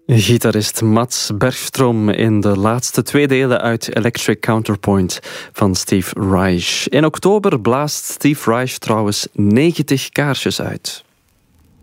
Gitarist Mats Bergström in de laatste 2 delen uit Electric Counterpoint van Steve Reich. In oktober blaast Steve Reich trouwens 90 kaarsjes uit.